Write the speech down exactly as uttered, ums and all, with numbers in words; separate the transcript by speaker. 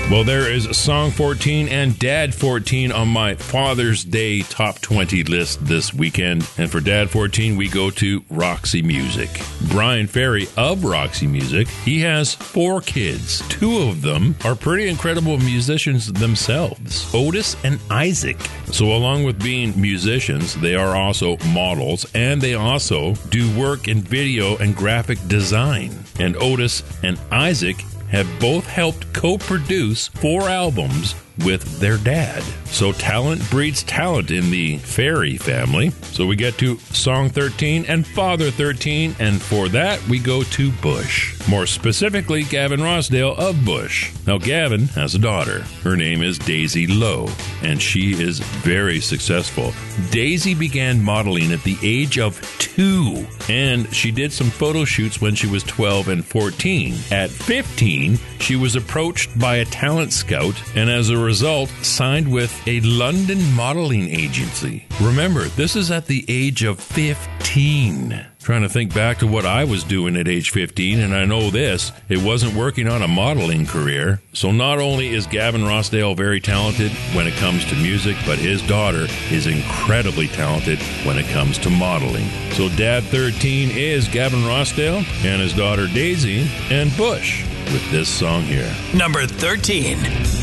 Speaker 1: Well, there is Song fourteen and Dad fourteen on my Father's Day Top twenty list this weekend. And for Dad fourteen, we go to Roxy Music. Brian Ferry of Roxy Music, he has four kids. Two of them are pretty incredible musicians themselves, Otis and Isaac. So along with being musicians, they are also models, and they also do work in video and graphic design. And Otis and Isaac have both helped co-produce four albums with their dad. So talent breeds talent in the Ferry family. So we get to Song thirteen and Father thirteen, and for that we go to Bush. More specifically, Gavin Rossdale of Bush. Now, Gavin has a daughter. Her name is Daisy Lowe, and she is very successful. Daisy began modeling at the age of two, and she did some photo shoots when she was twelve and fourteen. At fifteen, she was approached by a talent scout, and as a result, signed with a London modeling agency. Remember, this is at the age of fifteen. Trying to think back to what I was doing at age fifteen, and I know this, it wasn't working on a modeling career. So not only is Gavin Rossdale very talented when it comes to music, but his daughter is incredibly talented when it comes to modeling. So Dad thirteen is Gavin Rossdale and his daughter Daisy and Bush with this song here.
Speaker 2: Number thirteen.